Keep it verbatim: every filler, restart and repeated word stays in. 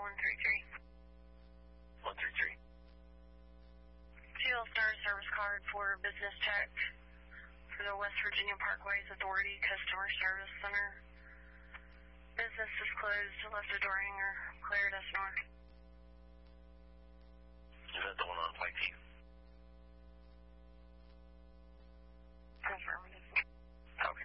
one three three. one three three. Fuel Star service card for business tech for the West Virginia Parkways Authority Customer Service Center. Business is closed. Left a door hanger. Cleared us north. Is that the one on Pikey?